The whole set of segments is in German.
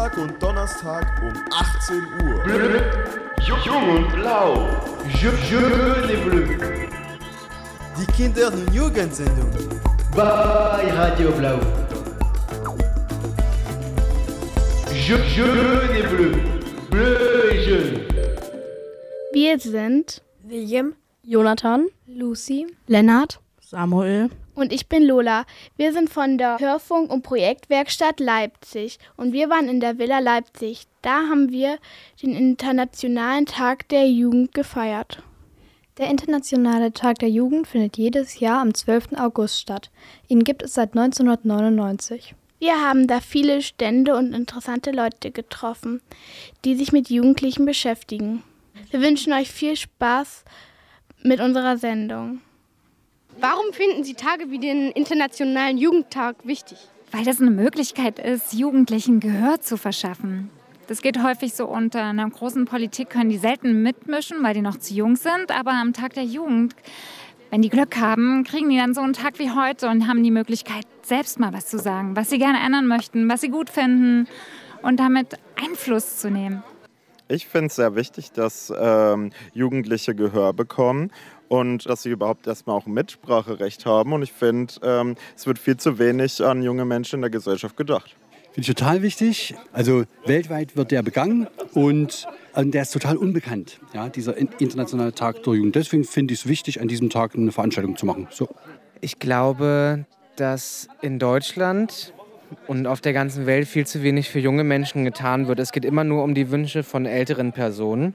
Montag und Donnerstag um 18 Uhr. Jung und Blau. Jaune et Bleu. Die Kinder- und Jugendsendung. Bei Radio Blau. Jaune et Bleu. Bleu et jaune. Wir sind William, Jonathan, Lucy, Lennart, Samuel und ich bin Lola. Wir sind von der Hörfunk- und Projektwerkstatt Leipzig und wir waren in der Villa Leipzig. Da haben wir den Internationalen Tag der Jugend gefeiert. Der Internationale Tag der Jugend findet jedes Jahr am 12. August statt. Ihn gibt es seit 1999. Wir haben da viele Stände und interessante Leute getroffen, die sich mit Jugendlichen beschäftigen. Wir wünschen euch viel Spaß mit unserer Sendung. Warum finden Sie Tage wie den Internationalen Jugendtag wichtig? Weil das eine Möglichkeit ist, Jugendlichen Gehör zu verschaffen. Das geht häufig so unter. In einer großen Politik können die selten mitmischen, weil die noch zu jung sind. Aber am Tag der Jugend, wenn die Glück haben, kriegen die dann so einen Tag wie heute und haben die Möglichkeit, selbst mal was zu sagen, was sie gerne ändern möchten, was sie gut finden und damit Einfluss zu nehmen. Ich finde es sehr wichtig, dass Jugendliche Gehör bekommen und dass sie überhaupt erstmal auch ein Mitspracherecht haben. Und ich finde, es wird viel zu wenig an junge Menschen in der Gesellschaft gedacht. Finde ich total wichtig. Also weltweit wird der begangen und der ist total unbekannt, ja, dieser Internationale Tag der Jugend. Deswegen finde ich es wichtig, an diesem Tag eine Veranstaltung zu machen. So. Ich glaube, dass in Deutschland und auf der ganzen Welt viel zu wenig für junge Menschen getan wird. Es geht immer nur um die Wünsche von älteren Personen.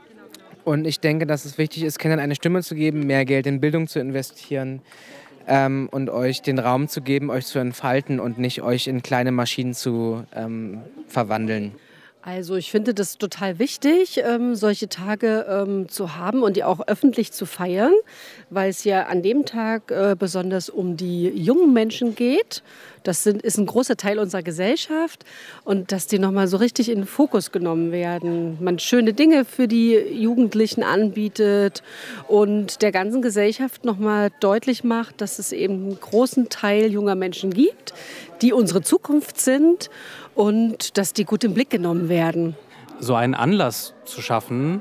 Und ich denke, dass es wichtig ist, Kindern eine Stimme zu geben, mehr Geld in Bildung zu investieren und euch den Raum zu geben, euch zu entfalten und nicht euch in kleine Maschinen zu verwandeln. Also ich finde das total wichtig, solche Tage zu haben und die auch öffentlich zu feiern, weil es ja an dem Tag besonders um die jungen Menschen geht. Das ist ein großer Teil unserer Gesellschaft und dass die nochmal so richtig in den Fokus genommen werden. Man schöne Dinge für die Jugendlichen anbietet und der ganzen Gesellschaft nochmal deutlich macht, dass es eben einen großen Teil junger Menschen gibt, die unsere Zukunft sind und dass die gut im Blick genommen werden. So einen Anlass zu schaffen,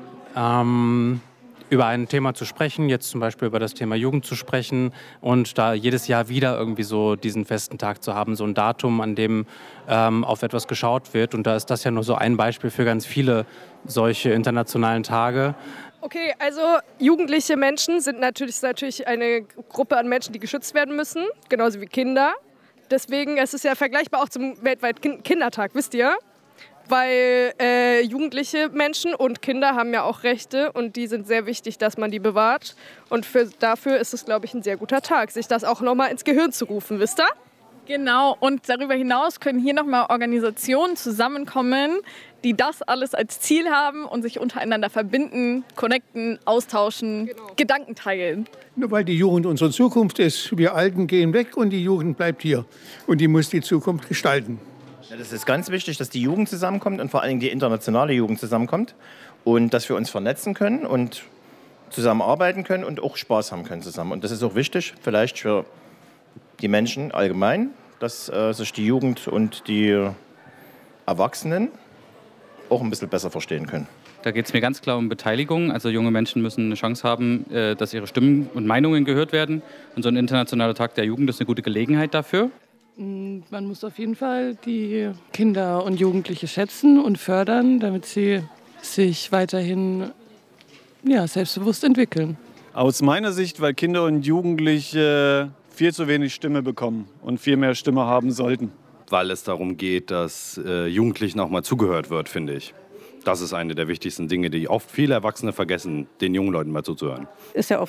über ein Thema zu sprechen, jetzt zum Beispiel über das Thema Jugend zu sprechen und da jedes Jahr wieder irgendwie so diesen festen Tag zu haben, so ein Datum, an dem auf etwas geschaut wird. Und da ist das ja nur so ein Beispiel für ganz viele solche internationalen Tage. Okay, also jugendliche Menschen sind natürlich eine Gruppe an Menschen, die geschützt werden müssen, genauso wie Kinder. Deswegen ist es ja vergleichbar auch zum weltweiten Kindertag, wisst ihr? Weil jugendliche Menschen und Kinder haben ja auch Rechte und die sind sehr wichtig, dass man die bewahrt. Und dafür ist es, glaube ich, ein sehr guter Tag, sich das auch nochmal ins Gehirn zu rufen, wisst ihr? Genau, und darüber hinaus können hier nochmal Organisationen zusammenkommen, die das alles als Ziel haben und sich untereinander verbinden, connecten, austauschen, Gedanken teilen. Nur weil die Jugend unsere Zukunft ist. Wir Alten gehen weg und die Jugend bleibt hier. Und die muss die Zukunft gestalten. Ja, das ist ganz wichtig, dass die Jugend zusammenkommt und vor allem die internationale Jugend zusammenkommt. Und dass wir uns vernetzen können und zusammenarbeiten können und auch Spaß haben können zusammen. Und das ist auch wichtig, vielleicht für die Menschen allgemein, dass sich die Jugend und die Erwachsenen auch ein bisschen besser verstehen können. Da geht es mir ganz klar um Beteiligung. Also junge Menschen müssen eine Chance haben, dass ihre Stimmen und Meinungen gehört werden. Und so ein internationaler Tag der Jugend ist eine gute Gelegenheit dafür. Man muss auf jeden Fall die Kinder und Jugendliche schätzen und fördern, damit sie sich weiterhin selbstbewusst entwickeln. Aus meiner Sicht, weil Kinder und Jugendliche viel zu wenig Stimme bekommen und viel mehr Stimme haben sollten. Weil es darum geht, dass Jugendlichen auch mal zugehört wird, finde ich. Das ist eine der wichtigsten Dinge, die oft viele Erwachsene vergessen, den jungen Leuten mal zuzuhören. Ist ja